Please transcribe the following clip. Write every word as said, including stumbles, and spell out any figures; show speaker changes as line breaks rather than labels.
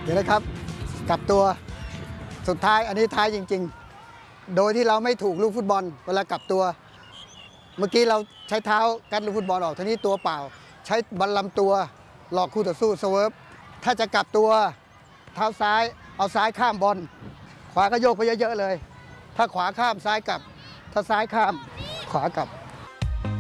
เดี๋ยวนะครับกลับตัวสุดท้ายอันนี้ท้ายจริงๆโดยที่เราไม่ถูกลูกฟุตบอลเวลากลับตัวเมื่อกี้เราใช้เท้ากันลูกฟุตบอลออกทีนี้ตัวเปล่าใช้บอลลำตัวหลอกคู่ต่อสู้สเวิร์ฟถ้าจะกลับตัวเท้าซ้ายเอาซ้ายข้ามบอลขวาก็โยกไปเยอะๆเลยถ้าขวาข้ามซ้ายกลับถ้าซ้ายข้ามขวากลับ